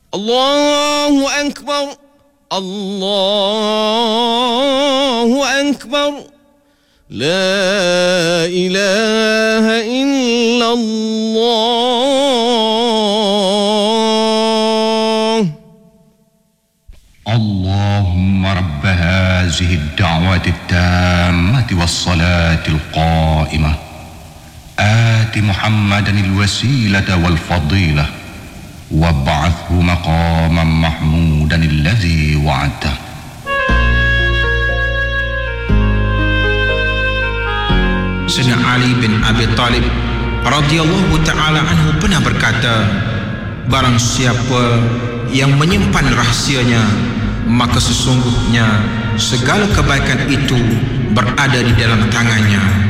Allahu Akbar, Allahu Akbar, La ilaha illallah. Allahumma rabb hazihi ad-da'wati at-tammati was-salati al-qa'imah. Ati Muhammadan al-wasilata wal-fadilah. وابعثه مقاما محمودا الذي وعدته. Sayyidina Ali bin Abi Talib radhiyallahu ta'ala anhu pernah berkata, barang siapa yang menyimpan rahsianya, maka sesungguhnya segala kebaikan itu berada di dalam tangannya.